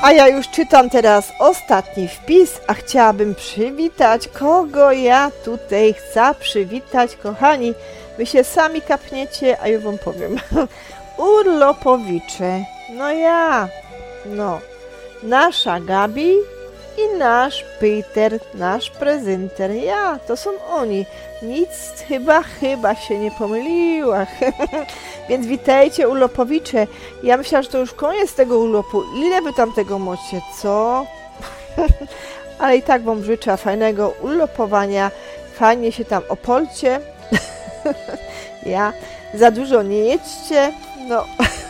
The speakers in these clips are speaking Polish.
A ja już czytam teraz ostatni wpis, a chciałabym przywitać, kogo ja tutaj chcę przywitać, kochani. Wy się sami kapniecie, a ja wam powiem. Urlopowicze, no ja, no, nasza Gabi i nasz Peter, nasz prezenter, ja, to są oni. Nic chyba się nie pomyliła. Więc witajcie, urlopowicze. Ja myślałam, że to już koniec tego urlopu. Ile wy tam tego macie, co? Ale i tak wam życzę fajnego urlopowania. Fajnie się tam opolcie. Ja, za dużo nie jedźcie. No.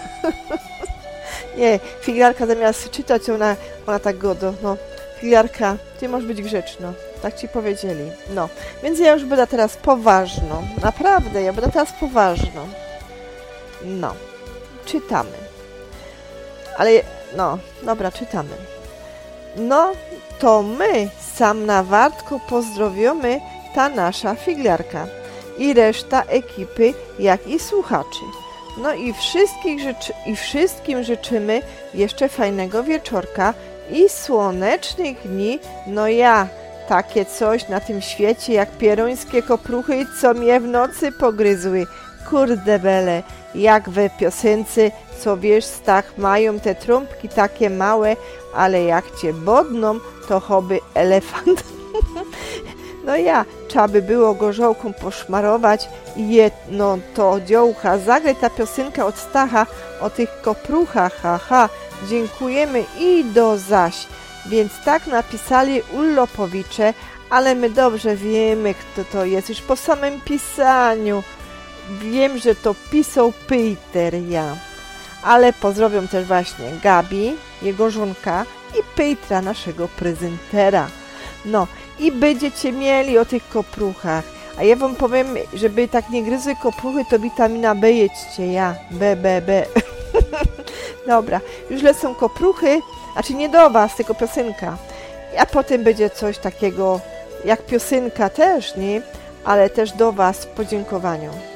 Nie, figlarka zamiast czytać, ona tak godo. No, figlarka, ty możesz być grzeczna. Tak ci powiedzieli. No, więc ja już będę teraz poważną. Naprawdę, ja będę teraz poważną. No, czytamy. Ale, no, dobra, czytamy. No, to my sam na Wartku pozdrowiamy ta nasza figlarka i reszta ekipy, jak i słuchaczy. No i wszystkim życzymy jeszcze fajnego wieczorka i słonecznych dni. No ja, takie coś na tym świecie jak pierońskie kopruchy, co mnie w nocy pogryzły. Kurde bele, jak we piosence, co wiesz, Stach, mają te trąbki takie małe, ale jak cię bodną, to choby elefant. No ja, trzeba by było gorzołką poszmarować i jedno to dziołcha. Zagraj ta piosenka od Stacha o tych kopruchach, haha. Dziękujemy i do zaś. Więc tak napisali urlopowicze, ale my dobrze wiemy, kto to jest. Już po samym pisaniu wiem, że to pisał Peter, ja. Ale pozdrowią też właśnie Gabi, jego żonka i Petra, naszego prezentera. No i będziecie mieli o tych kopruchach. A ja wam powiem, żeby tak nie gryzły kopruchy, to witamina B jedźcie, ja. B. Dobra, już lecą kopruchy, znaczy nie do was, tylko piosenka. A potem będzie coś takiego jak piosenka też, nie? Ale też do was w podziękowaniu.